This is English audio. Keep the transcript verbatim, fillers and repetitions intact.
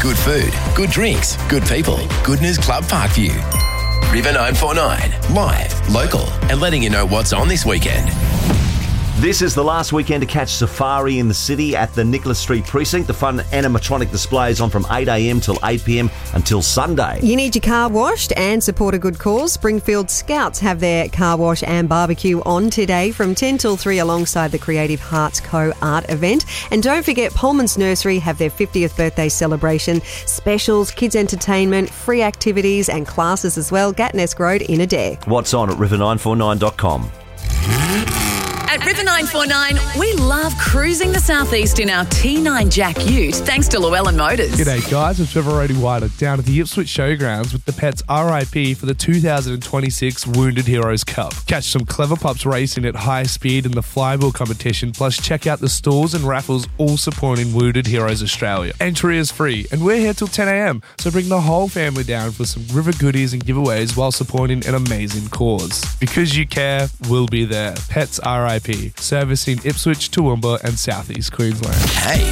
Good food, good drinks, good people. Goodness Club Parkview. River nine four nine, live, local, and letting you know what's on this weekend. This is the last weekend to catch Safari in the city at the Nicholas Street Precinct. The fun animatronic display is on from eight a.m. till eight p.m. until Sunday. You need your car washed and support a good cause. Springfield Scouts have their car wash and barbecue on today from ten till three alongside the Creative Hearts Co art event. And don't forget, Pullman's Nursery have their fiftieth birthday celebration. Specials, kids entertainment, free activities and classes as well. Gatnesque Road in Adair. What's on at river nine four nine dot com? At River nine four nine, we love cruising the southeast in our T nine Jack Ute, thanks to Llewellyn Motors. G'day guys, it's Trevor Roddy Whiter down at the Ipswich Showgrounds with the Pets R I P for the two thousand twenty-six Wounded Heroes Cup. Catch some clever pups racing at high speed in the flyball competition, plus check out the stalls and raffles all supporting Wounded Heroes Australia. Entry is free and we're here till ten a.m, so bring the whole family down for some river goodies and giveaways while supporting an amazing cause. Because you care, we'll be there. Pets R I P, servicing Ipswich, Toowoomba and Southeast Queensland. Hey.